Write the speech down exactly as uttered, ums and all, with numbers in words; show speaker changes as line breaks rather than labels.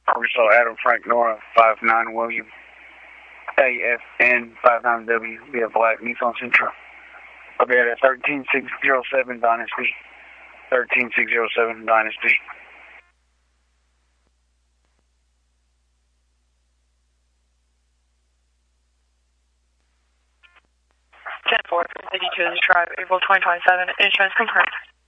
We saw Adam Frank Nora, five nine William, A F N five nine W, via Black Nissan Sentra. I'll be at thirteen six zero seven Dynasty. thirteen six zero seven Dynasty.
ten four, eighty-two, Drive, April twenty twenty-seven, insurance confirmed.